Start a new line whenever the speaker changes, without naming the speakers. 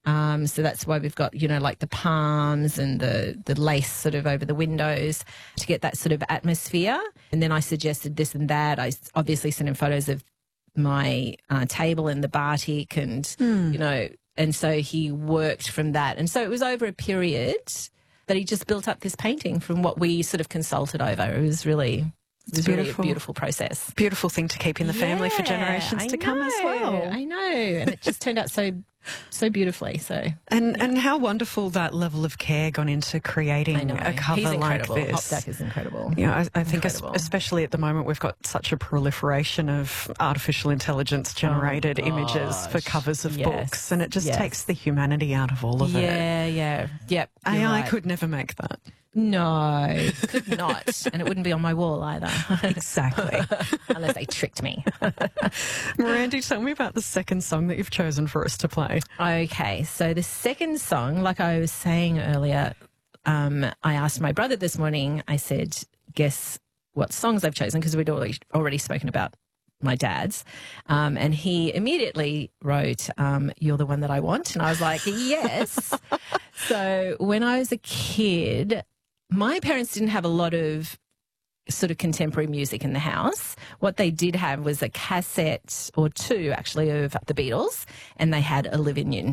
So that's why we've got, like the palms and the lace sort of over the windows to get that sort of atmosphere. And then I suggested this and that. I obviously sent him photos of my table and the batik and, and so he worked from that. And so it was over a period that he just built up this painting from what we sort of consulted over. It was really a beautiful process.
Beautiful thing to keep in the family for generations to come as well.
I know. And it just turned out so beautifully. So
and how wonderful that level of care gone into creating a cover like this.
Hopdak is incredible.
Yeah, I think especially at the moment we've got such a proliferation of artificial intelligence generated images for covers of books, and it just takes the humanity out of all of it.
Yep.
AI could never make that.
No, could not. And it wouldn't be on my wall either.
Exactly.
Unless they tricked me.
Mirandy, tell me about the second song that you've chosen for us to play.
Okay, so the second song, like I was saying earlier, I asked my brother this morning, I said, guess what songs I've chosen, because we'd already spoken about my dad's. And he immediately wrote, You're the One That I Want. And I was like, yes. So when I was a kid, my parents didn't have a lot of sort of contemporary music in the house. What they did have was a cassette or two, actually, of the Beatles, and they had Olivia Newton